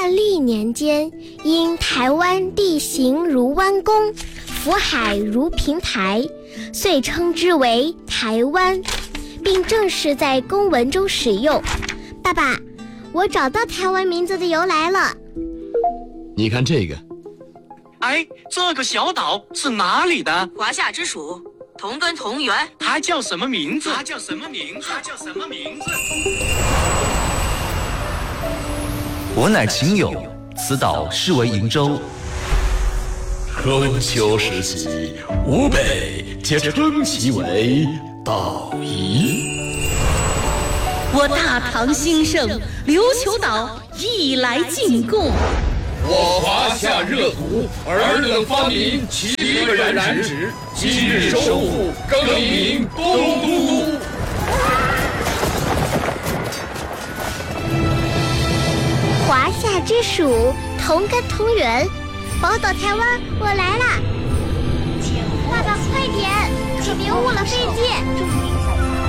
万历年间，因台湾地形如弯弓，福海如平台，遂称之为台湾，并正式在公文中使用。爸爸，我找到台湾名字的由来了。 你看这个。 哎，这个小岛是哪里的？ 华夏之属，同根同源。 它叫什么名字？ 我乃秦俑，此岛是为瀛洲。 春秋时期，吴北皆称其为岛夷。 我大唐兴盛，琉球岛亦来进贡。 我华夏热土，尔等发明其个染指，今日收复，更名东都。 华夏之属，同根同源，宝岛台湾，我来啦！爸爸快点，可别误了飞机。